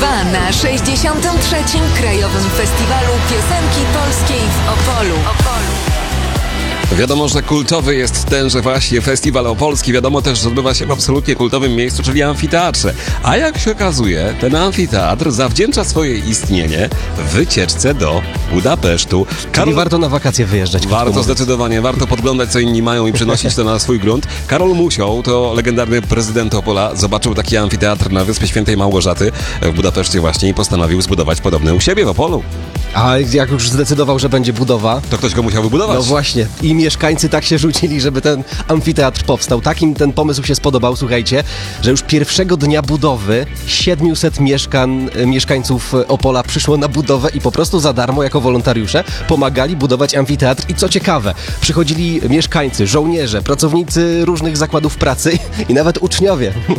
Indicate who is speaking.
Speaker 1: Trwa na 63. Krajowym Festiwalu Piosenki Polskiej w Opolu.
Speaker 2: Wiadomo, że kultowy jest tenże właśnie Festiwal Opolski. Wiadomo też, że odbywa się w absolutnie kultowym miejscu, czyli amfiteatrze. A jak się okazuje, ten amfiteatr zawdzięcza swoje istnienie wycieczce do Budapesztu.
Speaker 3: Czyli warto na wakacje wyjeżdżać.
Speaker 2: Warto zdecydowanie, warto podglądać, co inni mają i przenosić to na swój grunt. Karol Musioł, to legendarny prezydent Opola, zobaczył taki amfiteatr na Wyspie Świętej Małgorzaty w Budapeszcie właśnie i postanowił zbudować podobny u siebie w Opolu.
Speaker 3: A jak już zdecydował, że będzie budowa,
Speaker 2: To ktoś go musiał wybudować.
Speaker 3: no właśnie, i mieszkańcy tak się rzucili, żeby ten amfiteatr powstał. Takim ten pomysł się spodobał, słuchajcie, że już pierwszego dnia budowy 700 mieszkańców Opola przyszło na budowę i po prostu za darmo, jako wolontariusze, pomagali budować amfiteatr. I co ciekawe, przychodzili mieszkańcy, żołnierze, pracownicy różnych zakładów pracy i nawet uczniowie.